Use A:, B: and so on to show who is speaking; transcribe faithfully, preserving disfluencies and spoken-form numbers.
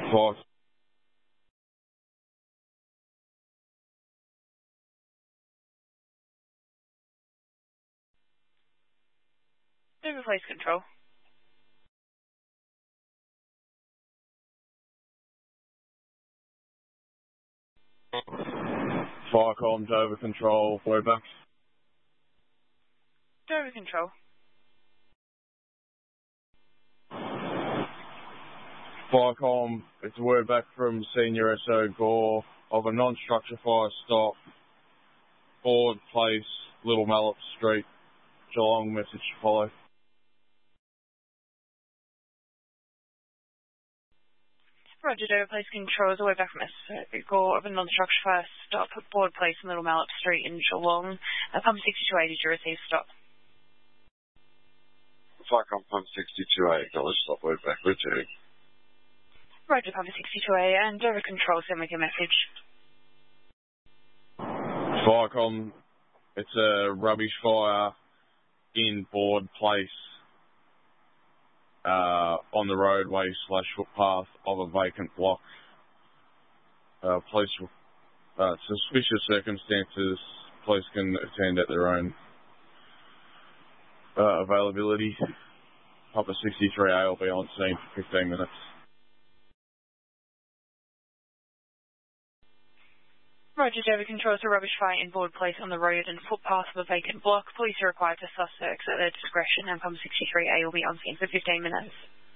A: Five.
B: Dover Police Control.
A: Firecom, Dover Control, word back.
B: Dover Control.
A: Firecom, it's a word back from Senior S O Gore of a non-structure fire stop, Ford Place, Little Mallet Street, Geelong, message to follow.
B: Roger, Dover Police Control is a way back from S O Gore of a non-structure fire stop at Board Place and Little Mallet Street in Geelong. Uh, pump sixty-two A, did you receive stop?
C: Firecom pump sixty-two A, acknowledge stop, word back, returning.
B: Roger, pump sixty-two A, and Dover Control, send me a message.
A: Firecom, it's a rubbish fire in Board Place uh, on the roadway slash footpath of a vacant block. Uh, police, uh, suspicious circumstances, police can attend at their own uh, availability. Papa sixty-three A will be on scene for fifteen minutes.
B: Roger, Dover Control is a rubbish fire in Board Place on the road and footpath of a vacant block. Police are required to suspects at their discretion, and pump sixty-three A will be on scene for fifteen minutes.